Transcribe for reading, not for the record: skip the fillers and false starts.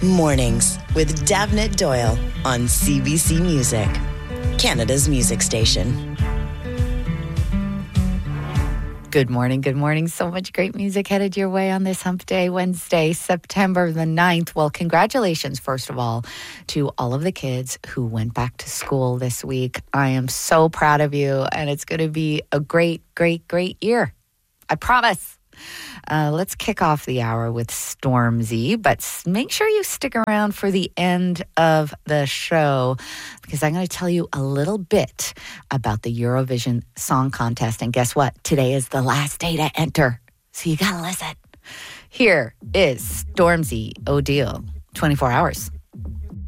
Mornings with Davnit Doyle on CBC Music, Canada's music station. Good morning, good morning. So much great music headed your way on this Hump Day, Wednesday, September the 9th. Well, congratulations, first of all, to all of the kids who went back to school this week. I am so proud of you, and it's going to be a great, great, great year. I promise. Let's kick off the hour with Stormzy, but make sure you stick around for the end of the show because I'm going to tell you a little bit about the Eurovision Song Contest. And guess what? Today is the last day to enter, so you got to listen. Here is Stormzy O'Deal, 24 Hours.